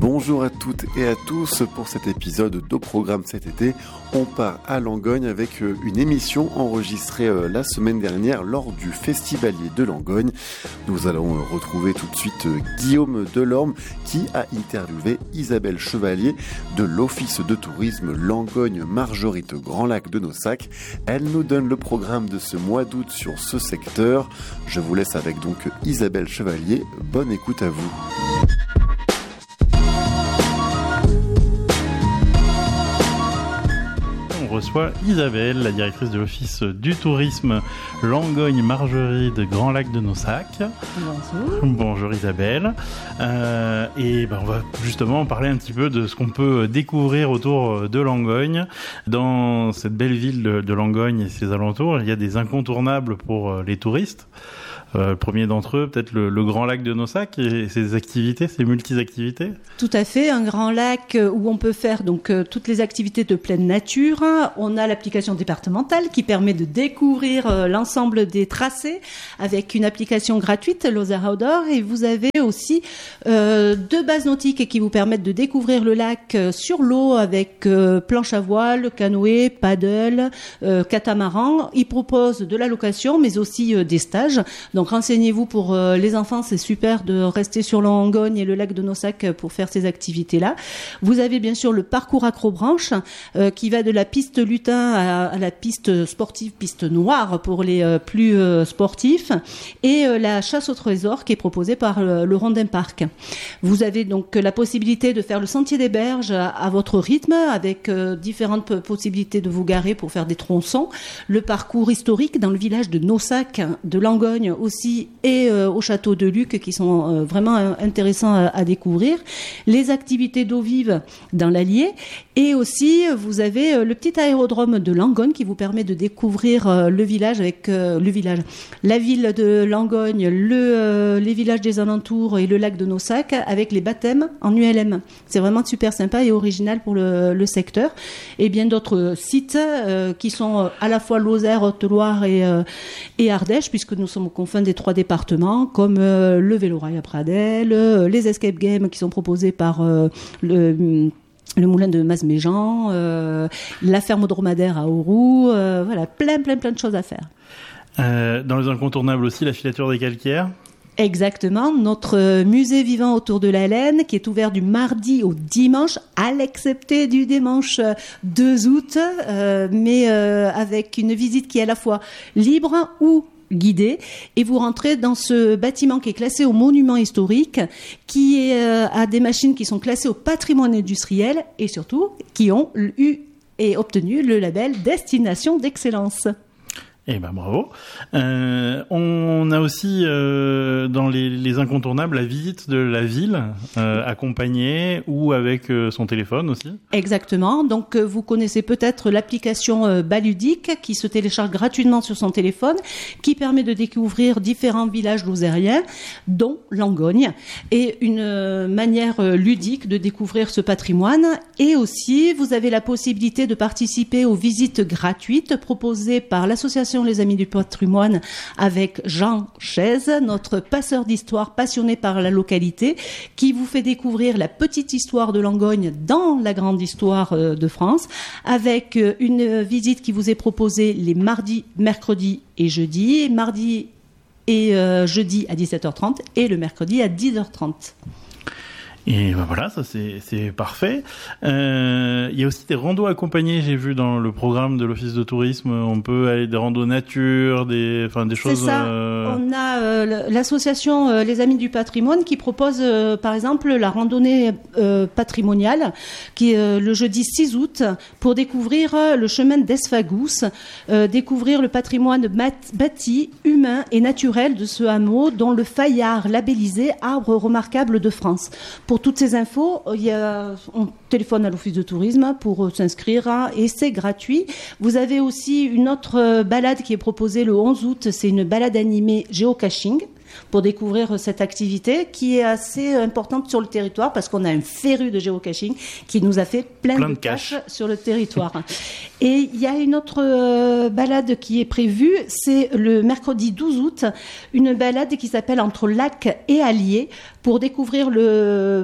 Bonjour à toutes et à tous. Pour cet épisode de programme cet été, on part à Langogne avec une émission enregistrée la semaine dernière lors du Festivalier de Langogne. Nous allons retrouver tout de suite Guillaume Delorme qui a interviewé Isabelle Chevalier de l'Office de tourisme Langogne-Margerite Grand Lac de Nossac. Elle nous donne le programme de ce mois d'août sur ce secteur. Je vous laisse avec donc Isabelle Chevalier. Bonne écoute à vous. On reçoit Isabelle, la directrice de l'Office du tourisme Langogne-Margerite Grand Lac de Nossac. Bonjour. Bonjour Isabelle. On va justement parler un petit peu de ce qu'on peut découvrir autour de Langogne. Dans cette belle ville de Langogne et ses alentours, il y a des incontournables pour les touristes. Le premier d'entre eux, peut-être le Grand Lac de Nossac et ses activités, ses multi-activités. Tout à fait, un grand lac où on peut faire donc toutes les activités de pleine nature. On a l'application départementale qui permet de découvrir l'ensemble des tracés avec une application gratuite, Lozère Outdoor, et vous avez aussi 2 bases nautiques qui vous permettent de découvrir le lac sur l'eau avec planche à voile, canoë, paddle, catamaran. Ils proposent de la location mais aussi des stages. Donc renseignez-vous pour les enfants, c'est super de rester sur Langogne et le lac de Nossac pour faire ces activités-là. Vous avez bien sûr le parcours accrobranche qui va de la piste lutin à la piste sportive, piste noire pour les plus sportifs, et la chasse au trésor qui est proposée par le Rondin Parc. Vous avez donc la possibilité de faire le sentier des berges à votre rythme avec différentes possibilités de vous garer pour faire des tronçons. Le parcours historique dans le village de Nossac, de Langogne aussi, et au château de Luc qui sont vraiment intéressants à découvrir. Les activités d'eau vive dans l'Allier, et aussi vous avez le petit aérodrome de Langogne qui vous permet de découvrir le village avec la ville de Langogne, les villages des alentours et le lac de Nossac avec les baptêmes en ULM. C'est vraiment super sympa et original pour le secteur. Et bien d'autres sites qui sont à la fois Lozère, Haute-Loire et Ardèche, puisque nous sommes au confin des 3 départements, comme le vélorail à Pradelles, les escape games qui sont proposés par le moulin de Masméjean, la ferme dromadaire à Auroux, voilà, plein de choses à faire. Dans les incontournables aussi, la filature des calcaires. Exactement, notre musée vivant autour de la laine qui est ouvert du mardi au dimanche, à l'excepté du dimanche 2 août, mais avec une visite qui est à la fois libre ou guidée, et vous rentrez dans ce bâtiment qui est classé au monument historique, qui a des machines qui sont classées au patrimoine industriel et surtout qui ont eu et obtenu le label Destination d'excellence. Eh ben bravo. On a aussi dans les incontournables la visite de la ville, accompagnée ou avec son téléphone aussi. Exactement. Donc vous connaissez peut-être l'application Baludique qui se télécharge gratuitement sur son téléphone, qui permet de découvrir différents villages lozériens, dont Langogne, et une manière ludique de découvrir ce patrimoine. Et aussi, vous avez la possibilité de participer aux visites gratuites proposées par l'association Les Amis du Patrimoine avec Jean Chaise, notre passeur d'histoire passionné par la localité, qui vous fait découvrir la petite histoire de Langogne dans la grande histoire de France, avec une visite qui vous est proposée les mardis, mercredis et jeudis, mardi et jeudi à 17h30 et le mercredi à 10h30. Et ben voilà, ça c'est parfait. Il y a aussi des randos accompagnés, j'ai vu dans le programme de l'Office de tourisme. On peut aller des randos nature, des choses. C'est ça. On a l'association Les Amis du Patrimoine qui propose par exemple la randonnée patrimoniale qui est le jeudi 6 août pour découvrir le chemin d'Esfagous, découvrir le patrimoine bâti, humain et naturel de ce hameau, dont le Fayard labellisé arbre remarquable de France. Pour toutes ces infos, on téléphone à l'Office de tourisme pour s'inscrire et c'est gratuit. Vous avez aussi une autre balade qui est proposée le 11 août, c'est une balade animée géocaching pour découvrir cette activité qui est assez importante sur le territoire parce qu'on a un féru de géocaching qui nous a fait plein de caches sur le territoire. Et il y a une autre balade qui est prévue, c'est le mercredi 12 août, une balade qui s'appelle Entre Lac et Allier pour découvrir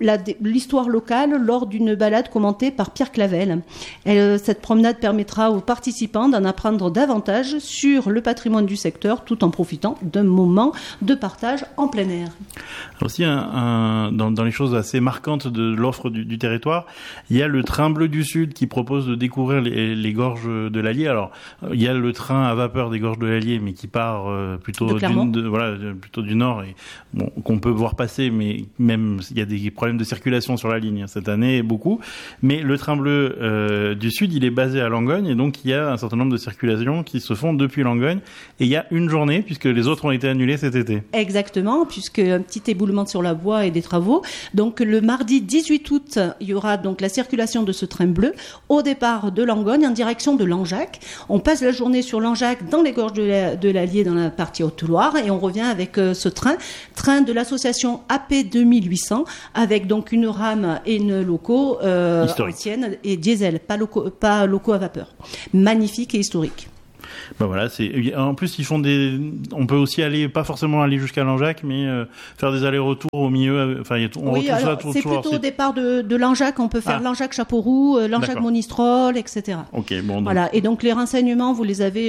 l'histoire locale lors d'une balade commentée par Pierre Clavel. Cette promenade permettra aux participants d'en apprendre davantage sur le patrimoine du secteur tout en profitant d'un moment de partage en plein air. Aussi, dans les choses assez marquantes de l'offre du territoire, il y a le train bleu du Sud qui propose de découvrir les gorges de l'Allier. Alors, il y a le train à vapeur des gorges de l'Allier, mais qui part plutôt plutôt du nord et bon, qu'on peut voir passer, mais même il y a des problèmes de circulation sur la ligne cette année, beaucoup. Mais le train bleu du Sud, il est basé à Langogne et donc il y a un certain nombre de circulations qui se font depuis Langogne. Et il y a une journée puisque les autres ont été annulés cet été. Exactement, puisque un petit éboulement sur la voie et des travaux. Donc le mardi 18 août, il y aura donc la circulation de ce train bleu au départ de Langogne en direction de Langeac. On passe la journée sur Langeac dans les gorges de l'Allier dans la partie Haute-Loire et on revient avec ce train de l'association AP 2800 avec donc une rame et une loco ancienne et diesel, pas loco à vapeur. Magnifique et historique. Ben voilà, en plus ils font on peut aussi pas forcément aller jusqu'à Langeac, mais faire des allers-retours au milieu. Enfin, c'est plutôt au départ de Langeac, on peut faire Langeac Chapeauroux, Langeac Monistrol, etc. Ok, bon. Donc... Voilà, et donc les renseignements vous les avez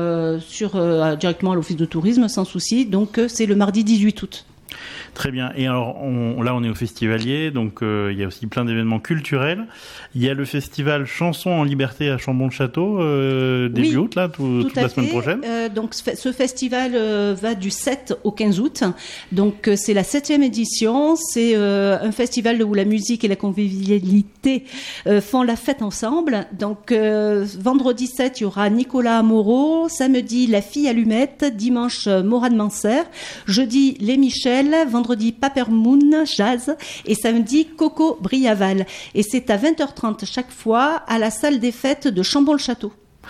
directement à l'office de tourisme sans souci. Donc c'est le mardi 18 août. Très bien. Et alors, là, on est au Festivalier, donc il y a aussi plein d'événements culturels. Il y a le festival Chansons en Liberté à Chambon-le-Château, début août, là, toute la semaine prochaine. Donc, ce festival va du 7 au 15 août. Donc, c'est la 7e édition. C'est un festival où la musique et la convivialité font la fête ensemble. Donc, vendredi 7, il y aura Nicolas Moreau. Samedi, La Fille Allumette. Dimanche, Morane Manser. Jeudi, Les Michel. Vendredi, Papermoon, Jazz. Et samedi, Coco Briaval. Et c'est à 20h30 chaque fois à la salle des fêtes de Chambon-le-Château.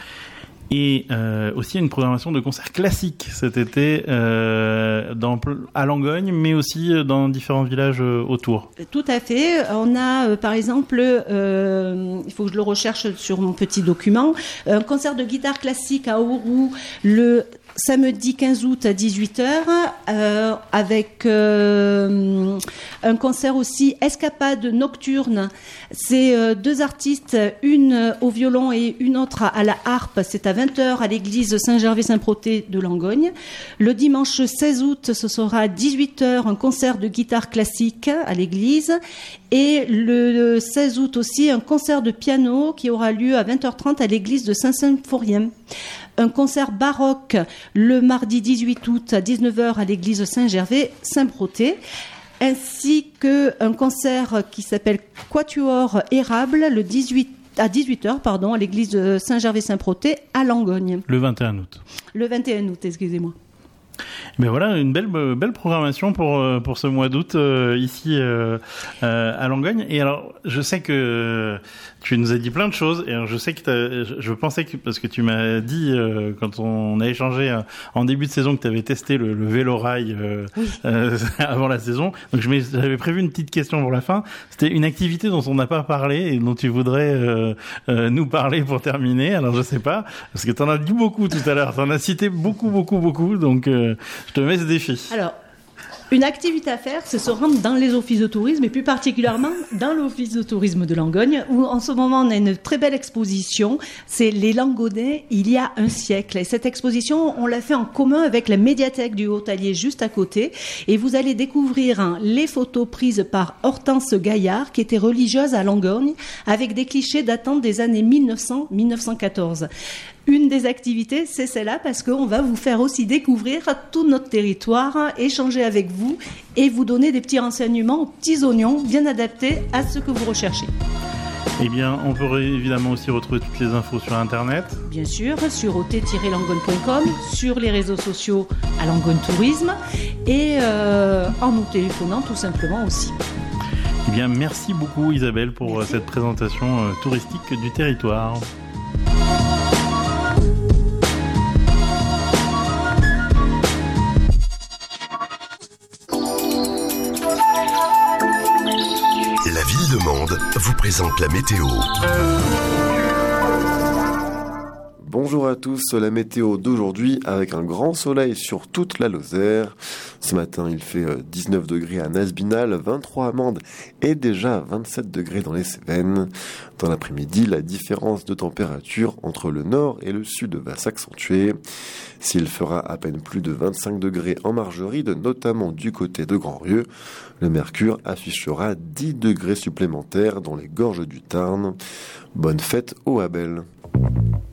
Et aussi il y a une programmation de concerts classiques cet été à Langogne, mais aussi dans différents villages autour. Tout à fait. On a par exemple, il faut que je le recherche sur mon petit document, un concert de guitare classique à Auroux le samedi 15 août à 18h, avec un concert aussi Escapade nocturne. C'est deux artistes, une au violon et une autre à la harpe. C'est à 20h à l'église Saint-Gervais-Saint-Protais de Langogne. Le dimanche 16 août, ce sera à 18h un concert de guitare classique à l'église. Et le 16 août aussi, un concert de piano qui aura lieu à 20h30 à l'église de Saint-Symphorien. Un concert baroque le mardi 18 août à 19h à l'église Saint-Gervais-Saint-Protais, ainsi qu'un concert qui s'appelle Quatuor Érable à 18h à l'église de Saint-Gervais-Saint-Protais à Langogne. Le 21 août. Le 21 août, excusez-moi. Mais voilà, une belle programmation pour ce mois d'août ici à Langogne. Et alors, je sais que tu nous as dit plein de choses. Et alors, je sais que je pensais que parce que tu m'as dit quand on a échangé en début de saison que tu avais testé le vélo-rail avant la saison. Donc j'avais prévu une petite question pour la fin. C'était une activité dont on n'a pas parlé et dont tu voudrais nous parler pour terminer. Alors je sais pas parce que tu en as dit beaucoup tout à l'heure. Tu en as cité beaucoup. Donc je te mets ce défi. Alors, une activité à faire, c'est se rendre dans les offices de tourisme et plus particulièrement dans l'office de tourisme de Langogne où en ce moment on a une très belle exposition. C'est les Langonais il y a un siècle. Et cette exposition, on l'a fait en commun avec la médiathèque du Haut-Allier juste à côté. Et vous allez découvrir les photos prises par Hortense Gaillard qui était religieuse à Langogne avec des clichés datant des années 1900-1914. Une des activités, c'est celle-là, parce qu'on va vous faire aussi découvrir tout notre territoire, échanger avec vous et vous donner des petits renseignements aux petits oignons bien adaptés à ce que vous recherchez. Eh bien, on peut évidemment aussi retrouver toutes les infos sur Internet. Bien sûr, sur ot-langogne.com, sur les réseaux sociaux à Langogne Tourisme et en nous téléphonant tout simplement aussi. Eh bien, merci beaucoup Isabelle pour cette présentation touristique du territoire. Ville de Mende vous présente la météo. bonjour à tous. La météo d'aujourd'hui avec un grand soleil sur toute la Lozère. Ce matin, il fait 19 degrés à Nasbinal, 23 à Mende et déjà 27 degrés dans les Cévennes. Dans l'après-midi, la différence de température entre le nord et le sud va s'accentuer. S'il fera à peine plus de 25 degrés en Margeride, notamment du côté de Grandrieux, le mercure affichera 10 degrés supplémentaires dans les gorges du Tarn. Bonne fête aux Abel.